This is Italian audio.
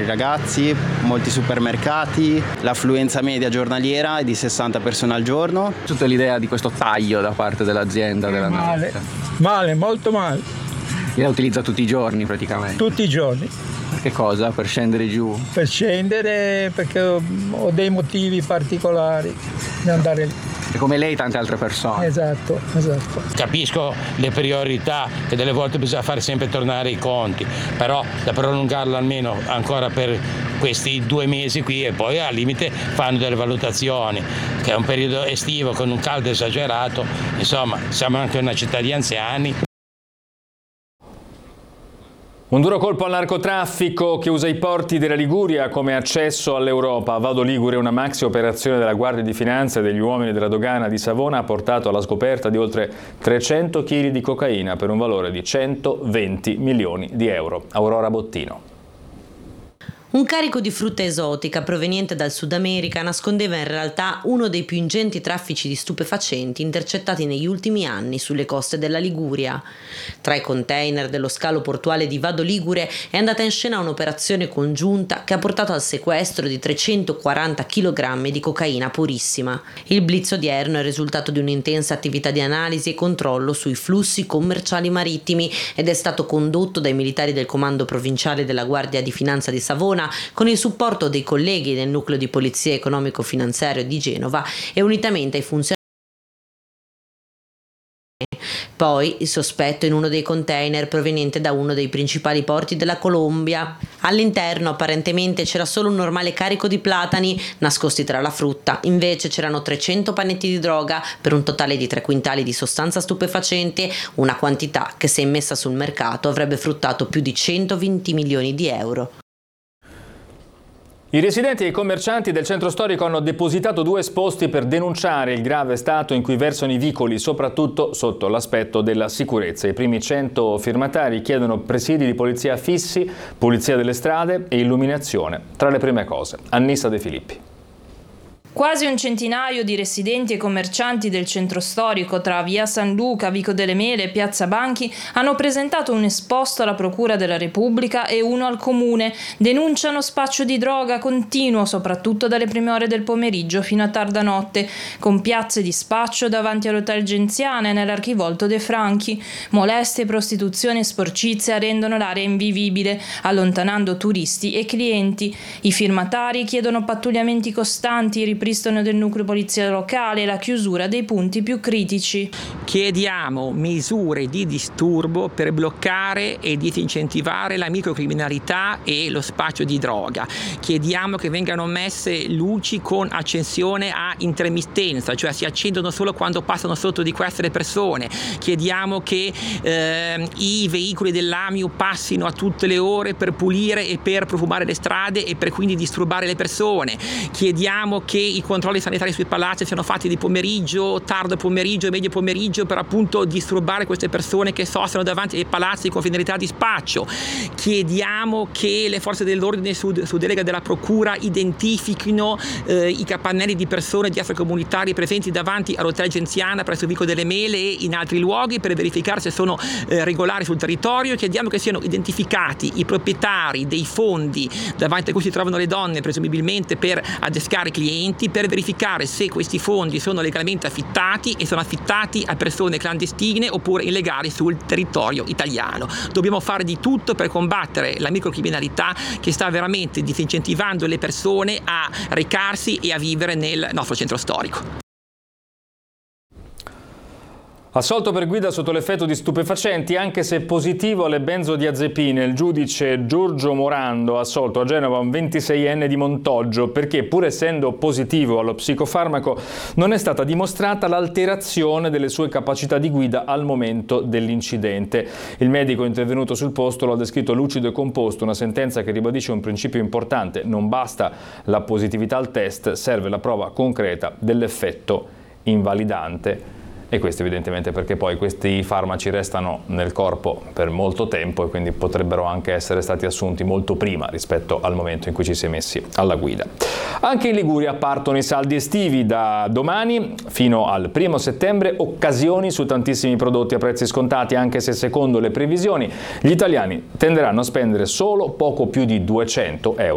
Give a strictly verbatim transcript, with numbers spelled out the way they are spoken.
ragazzi, molti supermercati, l'affluenza media giornaliera è di sessanta persone al giorno. Tutta l'idea di questo taglio da parte dell'azienda della Male, nafta. male, molto male. Io la utilizzo tutti i giorni praticamente. Tutti i giorni. Che cosa? Per scendere giù? Per scendere perché ho dei motivi particolari di andare lì. E come lei tante altre persone. Esatto, esatto. Capisco le priorità che delle volte bisogna fare sempre tornare i conti, però da prolungarlo almeno ancora per questi due mesi qui e poi al limite fanno delle valutazioni, che è un periodo estivo con un caldo esagerato, insomma siamo anche una città di anziani. Un duro colpo al narcotraffico che usa i porti della Liguria come accesso all'Europa. A Vado Ligure una maxi operazione della Guardia di Finanza e degli uomini della dogana di Savona ha portato alla scoperta di oltre trecento chili di cocaina per un valore di centoventi milioni di euro. Aurora Bottino. Un carico di frutta esotica proveniente dal Sud America nascondeva in realtà uno dei più ingenti traffici di stupefacenti intercettati negli ultimi anni sulle coste della Liguria. Tra i container dello scalo portuale di Vado Ligure è andata in scena un'operazione congiunta che ha portato al sequestro di trecentoquaranta chilogrammi di cocaina purissima. Il blitz odierno è il risultato di un'intensa attività di analisi e controllo sui flussi commerciali marittimi ed è stato condotto dai militari del Comando Provinciale della Guardia di Finanza di Savona con il supporto dei colleghi del Nucleo di Polizia Economico-Finanziario di Genova e unitamente ai funzionari. Poi il sospetto in uno dei container proveniente da uno dei principali porti della Colombia. All'interno apparentemente c'era solo un normale carico di platani nascosti tra la frutta, invece c'erano trecento panetti di droga per un totale di tre quintali di sostanza stupefacente, una quantità che se immessa sul mercato avrebbe fruttato più di centoventi milioni di euro. I residenti e i commercianti del centro storico hanno depositato due esposti per denunciare il grave stato in cui versano i vicoli, soprattutto sotto l'aspetto della sicurezza. I primi cento firmatari chiedono presidi di polizia fissi, pulizia delle strade e illuminazione. Tra le prime cose, Annissa De Filippi. Quasi un centinaio di residenti e commercianti del centro storico tra via San Luca, Vico delle Mele e piazza Banchi hanno presentato un esposto alla Procura della Repubblica e uno al Comune. Denunciano spaccio di droga continuo, soprattutto dalle prime ore del pomeriggio fino a tarda notte, con piazze di spaccio davanti all'Hotel Genziana e nell'Archivolto De Franchi. Molestie, prostituzione e sporcizia rendono l'area invivibile, allontanando turisti e clienti. I firmatari chiedono pattugliamenti costanti, ripristino del nucleo polizia locale e la chiusura dei punti più critici. Chiediamo misure di disturbo per bloccare e disincentivare la microcriminalità e lo spaccio di droga. Chiediamo che vengano messe luci con accensione a intermittenza, cioè si accendono solo quando passano sotto di queste le persone. Chiediamo che eh, i veicoli dell'A M I U passino a tutte le ore per pulire e per profumare le strade e per quindi disturbare le persone. Chiediamo che i controlli sanitari sui palazzi siano fatti di pomeriggio, tardo pomeriggio e medio pomeriggio per appunto disturbare queste persone che sostano davanti ai palazzi con finalità di spaccio. Chiediamo che le forze dell'ordine su, su delega della procura identifichino eh, i capannelli di persone di extracomunitari presenti davanti all'Hotel Genziana presso Vico delle Mele e in altri luoghi per verificare se sono eh, regolari sul territorio. Chiediamo che siano identificati i proprietari dei fondi davanti a cui si trovano le donne presumibilmente per adescare clienti, per verificare se questi fondi sono legalmente affittati e sono affittati a persone clandestine oppure illegali sul territorio italiano. Dobbiamo fare di tutto per combattere la microcriminalità che sta veramente disincentivando le persone a recarsi e a vivere nel nostro centro storico. Assolto per guida sotto l'effetto di stupefacenti, anche se positivo alle benzodiazepine, il giudice Giorgio Morando ha assolto a Genova un ventiseienne di Montoggio perché, pur essendo positivo allo psicofarmaco, non è stata dimostrata l'alterazione delle sue capacità di guida al momento dell'incidente. Il medico intervenuto sul posto lo ha descritto lucido e composto, una sentenza che ribadisce un principio importante: non basta la positività al test, serve la prova concreta dell'effetto invalidante. E questo evidentemente perché poi questi farmaci restano nel corpo per molto tempo e quindi potrebbero anche essere stati assunti molto prima rispetto al momento in cui ci si è messi alla guida. Anche in Liguria partono i saldi estivi. Da domani fino al primo settembre occasioni su tantissimi prodotti a prezzi scontati, anche se secondo le previsioni gli italiani tenderanno a spendere solo poco più di duecento euro.